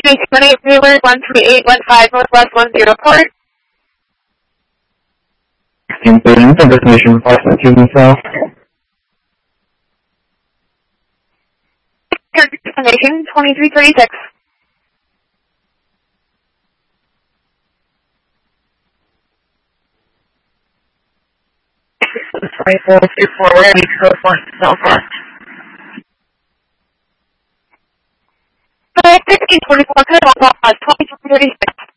378 Wheeler, 13815 Northwest 104. Destination replacement to myself. Destination 2336. This is 2424, we're ready to go for Southwest. 1624, 2336.